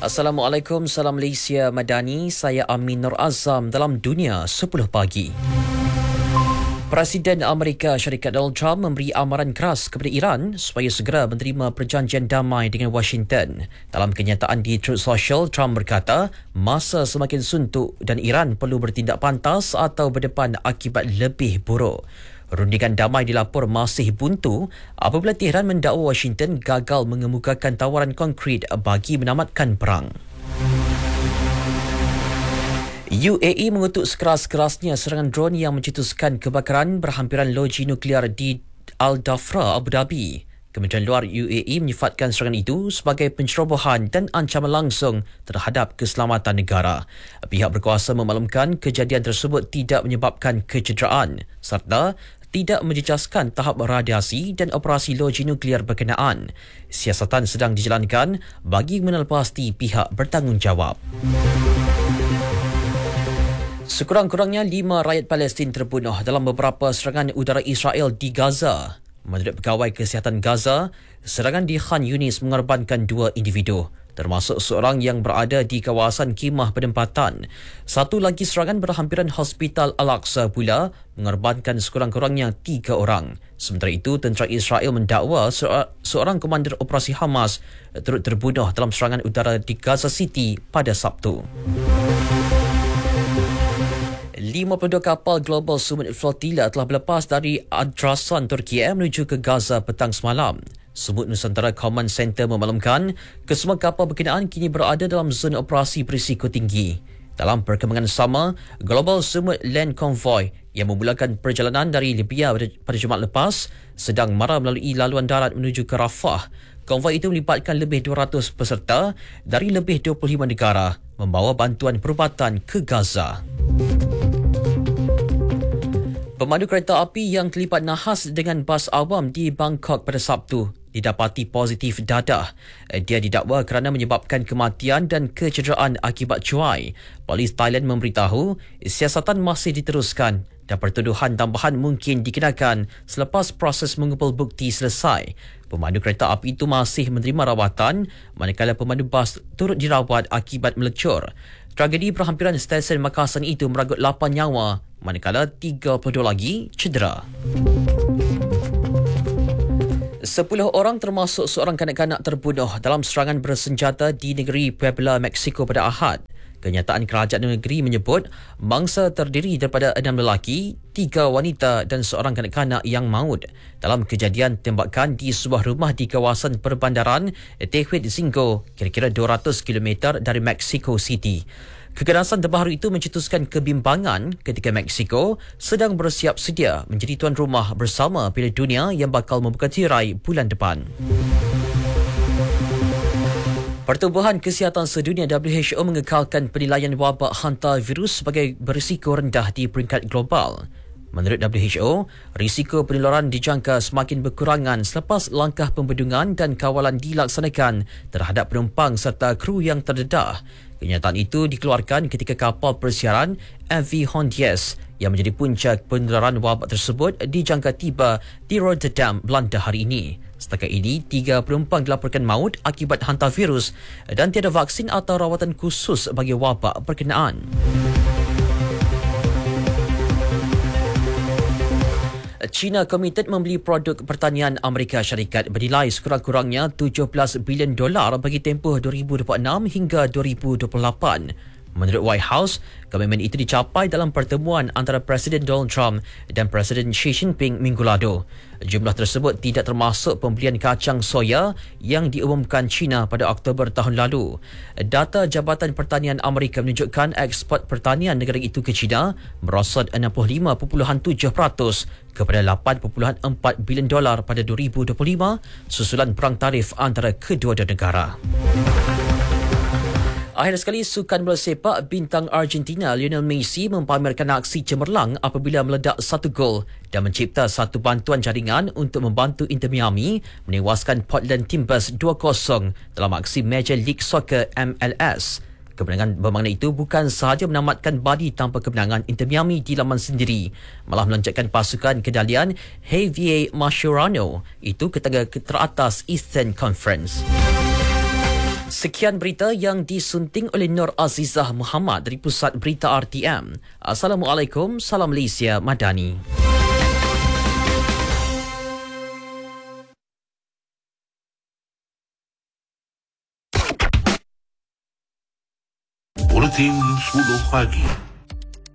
Assalamualaikum, salam Malaysia Madani. Saya Amin Nur Azam dalam Dunia 10 Pagi. Presiden Amerika Syarikat Donald Trump memberi amaran keras kepada Iran supaya segera menerima perjanjian damai dengan Washington. Dalam kenyataan di Truth Social, Trump berkata masa semakin suntuk dan Iran perlu bertindak pantas atau berdepan akibat lebih buruk. Rundingan damai dilapor masih buntu apabila Tehran mendakwa Washington gagal mengemukakan tawaran konkret bagi menamatkan perang. UAE mengutuk sekeras-kerasnya serangan drone yang mencetuskan kebakaran berhampiran loji nuklear di Al Dhafra, Abu Dhabi. Kementerian Luar UAE menyifatkan serangan itu sebagai pencerobohan dan ancaman langsung terhadap keselamatan negara. Pihak berkuasa memaklumkan kejadian tersebut tidak menyebabkan kecederaan serta tidak menjejaskan tahap radiasi dan operasi loji nuklear berkenaan. Siasatan sedang dijalankan bagi menepasti pihak bertanggungjawab. Sekurang-kurangnya 5 rakyat Palestin terbunuh dalam beberapa serangan udara Israel di Gaza. Menurut Pegawai Kesihatan Gaza, serangan di Khan Yunis mengorbankan 2 individu, termasuk seorang yang berada di kawasan khemah penempatan. Satu lagi serangan berhampiran Hospital Al-Aqsa pula mengorbankan sekurang-kurangnya 3 orang. Sementara itu, tentera Israel mendakwa seorang komander operasi Hamas turut terbunuh dalam serangan udara di Gaza City pada Sabtu. 52 kapal Global Sumut Flotilla telah berlepas dari Adrasan, Turki menuju ke Gaza petang semalam. Sumut Nusantara Command Center memaklumkan kesemua kapal berkenaan kini berada dalam zon operasi berisiko tinggi. Dalam perkembangan sama, Global Sumut Land Convoy yang memulakan perjalanan dari Libya pada Jumaat lepas sedang mara melalui laluan darat menuju ke Rafah. Konvoi itu melibatkan lebih 200 peserta dari lebih 25 negara membawa bantuan perubatan ke Gaza. Pemandu kereta api yang terlibat nahas dengan bas awam di Bangkok pada Sabtu didapati positif dadah. Dia didakwa kerana menyebabkan kematian dan kecederaan akibat cuai. Polis Thailand memberitahu siasatan masih diteruskan dan pertuduhan tambahan mungkin dikenakan selepas proses mengumpul bukti selesai. Pemandu kereta api itu masih menerima rawatan manakala pemandu bas turut dirawat akibat melecur. Tragedi berhampiran stesen Makassar itu meragut 8 nyawa manakala 32 lagi cedera. 10 orang termasuk seorang kanak-kanak terbunuh dalam serangan bersenjata di negeri Puebla, Mexico pada Ahad. Kenyataan kerajaan negeri menyebut mangsa terdiri daripada 6 lelaki, 3 wanita dan seorang kanak-kanak yang maut dalam kejadian tembakan di sebuah rumah di kawasan perbandaran Tehuetzingo, kira-kira 200 km dari Mexico City. Keganasan terbaru itu mencetuskan kebimbangan ketika Mexico sedang bersiap sedia menjadi tuan rumah bersama Piala Dunia yang bakal membuka tirai bulan depan. Pertubuhan Kesihatan Sedunia WHO mengekalkan penilaian wabak hantavirus sebagai berisiko rendah di peringkat global. Menurut WHO, risiko penularan dijangka semakin berkurangan selepas langkah pembendungan dan kawalan dilaksanakan terhadap penumpang serta kru yang terdedah. Kenyataan itu dikeluarkan ketika kapal persiaran MV Hondies yang menjadi puncak penularan wabak tersebut dijangka tiba di Rotterdam, Belanda hari ini. Setakat ini, 3 penumpang dilaporkan maut akibat hantavirus dan tiada vaksin atau rawatan khusus bagi wabak berkenaan. China komited membeli produk pertanian Amerika Syarikat bernilai sekurang-kurangnya $17 bilion bagi tempoh 2026 hingga 2028. Menurut White House, komitmen itu dicapai dalam pertemuan antara Presiden Donald Trump dan Presiden Xi Jinping minggu lalu. Jumlah tersebut tidak termasuk pembelian kacang soya yang diumumkan China pada Oktober tahun lalu. Data Jabatan Pertanian Amerika menunjukkan ekspor pertanian negara itu ke China merosot 65.7% kepada $8.4 bilion pada 2025 susulan perang tarif antara kedua-dua negara. Akhir sekali, sukan bola sepak bintang Argentina Lionel Messi mempamerkan aksi cemerlang apabila meledak 1 gol dan mencipta satu bantuan jaringan untuk membantu Inter Miami menewaskan Portland Timbers 2-0 dalam aksi Major League Soccer MLS. Kemenangan bermakna itu bukan sahaja menamatkan badi tanpa kemenangan Inter Miami di laman sendiri, malah melanjutkan pasukan kedalian Javier Mascherano itu ke tangga teratas Eastern Conference. Sekian berita yang disunting oleh Nur Azizah Muhammad dari Pusat Berita RTM. Assalamualaikum, salam Malaysia Madani. Buletin 10 pagi.